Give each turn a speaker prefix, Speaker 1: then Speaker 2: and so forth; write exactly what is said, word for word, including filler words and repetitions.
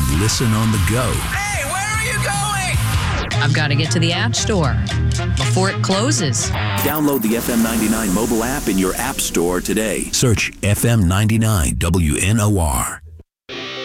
Speaker 1: and listen on the go.
Speaker 2: Hey, where are you going?
Speaker 3: I've got to get to the App Store before it closes.
Speaker 4: Download the F M ninety-nine mobile app in your app store today.
Speaker 1: Search F M ninety-nine W N O R.